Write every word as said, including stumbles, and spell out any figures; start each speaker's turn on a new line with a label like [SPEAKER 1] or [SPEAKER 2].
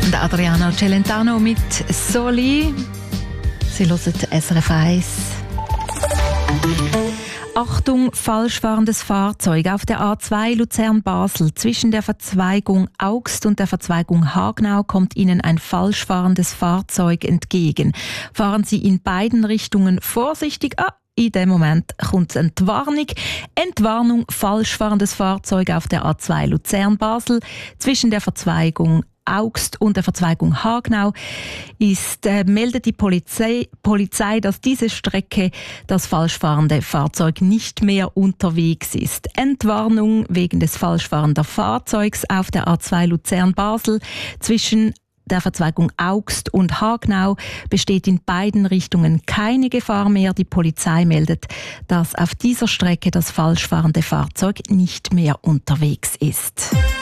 [SPEAKER 1] Und Adriano Celentano mit Soli. Sie hören S R F eins. Achtung, falsch fahrendes Fahrzeug auf der A zwei Luzern-Basel. Zwischen der Verzweigung Augst und der Verzweigung Hagnau kommt Ihnen ein falsch fahrendes Fahrzeug entgegen. Fahren Sie in beiden Richtungen vorsichtig. Ah, in dem Moment kommt Entwarnung. Entwarnung, falsch fahrendes Fahrzeug auf der A zwei Luzern-Basel. Zwischen der Verzweigung Augst und der Verzweigung Hagnau ist, äh, meldet die Polizei, Polizei, dass diese Strecke das falsch fahrende Fahrzeug nicht mehr unterwegs ist. Entwarnung wegen des falsch fahrenden Fahrzeugs auf der A zwei Luzern-Basel zwischen der Verzweigung Augst und Hagnau besteht in beiden Richtungen keine Gefahr mehr. Die Polizei meldet, dass auf dieser Strecke das falsch fahrende Fahrzeug nicht mehr unterwegs ist.